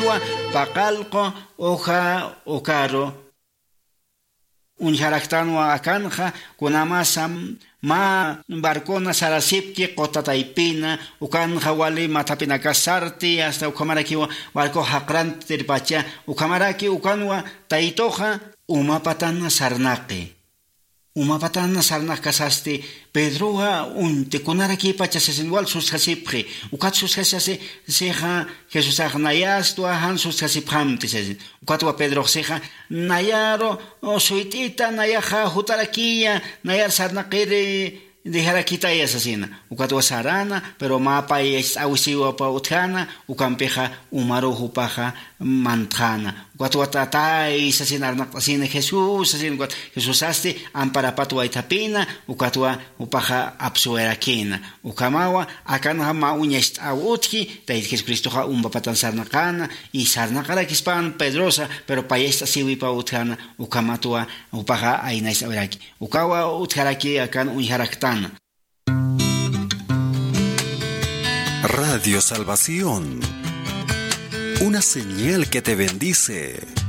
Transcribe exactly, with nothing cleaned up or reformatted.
kiwa paqalqo hoja okaro un jaraktanwa akanja kunamasam ma barcona sarasipki qotataipina ukanja wali matapina kasarti hasta ukamaraki barco haqrant tirpacha ukamaraki ukanwa taitoja umapatana sarnaqi umapatana sarnaq kasasti Pedroa un tekunaraki pachasesenwal sushasipri ukat sushasase seja Jesús agnayas tu ahan sushasipram tises ukatwa Pedro seja nayaro osuitita nayaja jutarakia nayar sarnaqire dejara quita esa asesina ukatwa sarana pero mapa es awisiwa pa utkana ukampeja umaruhu paja mantrana ukatwa tata isasina arnaqasina Jesús asina ukat Jesús asti ampara patwa itapina ukatwa upaja apsuerakina ukamawa akana ma unyest awutki tait Jesucristo ha umbapatan sarnaqana y sarnaqara kispan Pedrosa pero payesta siwi pa utkana ukamatwa upaja ainais averaki ukawa utkaraki akan unharaktan. Radio Salvación, una señal que te bendice.